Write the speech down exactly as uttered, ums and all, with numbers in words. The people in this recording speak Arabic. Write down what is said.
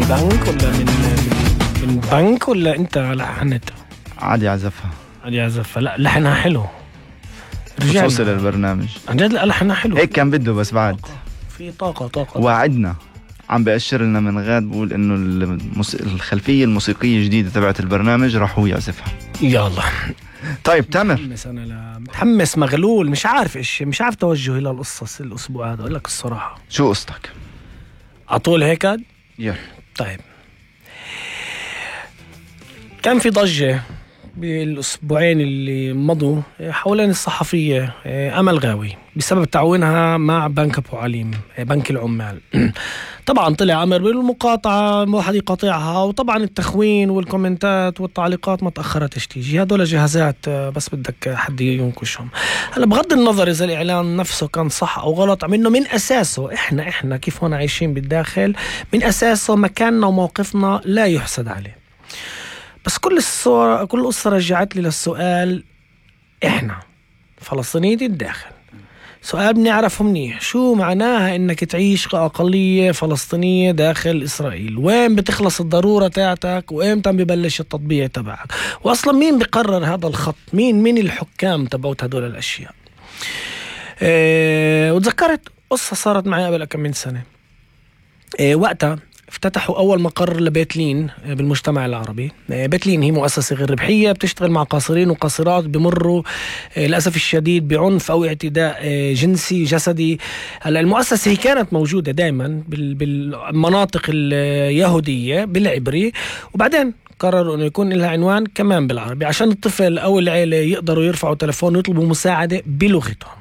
بنك ولا من من, من بنك ولا انت لحنتها؟ عادي عزفها. عادي عزفها. لا لحنها حلو. رجعنا توصل البرنامج عن جد. لا لحنها حلو هيك كان بده بس بعد في طاقة طاقة وعدنا عم بأشر لنا من غاد بقول انه الموس... الخلفية الموسيقية الجديدة تبعت البرنامج راح هو يعزفها. يلا. طيب تامر متحمس انا لا متحمس مغلول مش عارف ايش مش عارف توجهي للقصص الاسبوع هذا اقول لك الصراحة. شو قصتك؟ عطول هيك. يلا. طيب كان في ضجة بالأسبوعين اللي مضوا حوالين الصحفية أمل غاوي بسبب تعاونها مع بنك أبو عليم بنك العمال. طبعا طلع أمر بالمقاطعة واحد يقاطعها وطبعا التخوين والكومنتات والتعليقات ما تأخرتش تيجي. هدول جهازات بس بدك حد ينكشهم. هلا بغض النظر إذا الإعلان نفسه كان صح أو غلط منه من أساسه إحنا إحنا كيف هنا عايشين بالداخل من أساسه مكاننا وموقفنا لا يحسد عليه. بس كل الصورة كل القصة رجعت لي للسؤال إحنا فلسطينية الداخل سؤال بنعرفه منيح شو معناها إنك تعيش كأقلية فلسطينية داخل إسرائيل. وين بتخلص الضرورة تاعتك وإمتى ببلش التطبيع تبعك وأصلا مين بقرر هذا الخط مين مين الحكام تبعوت هدول الأشياء. إيه وتذكرت قصة صارت معي قبل كم من سنة. إيه وقتها افتتحوا أول مقر لبيت لين بالمجتمع العربي. بيت لين هي مؤسسة غير ربحية بتشتغل مع قاصرين وقاصرات بمروا للأسف الشديد بعنف أو اعتداء جنسي جسدي. هلا المؤسسة هي كانت موجودة دائما بالمناطق اليهودية بالعبري وبعدين قرروا أنه يكون لها عنوان كمان بالعربي عشان الطفل أو العيلة يقدروا يرفعوا تلفون ويطلبوا مساعدة بلغتهم.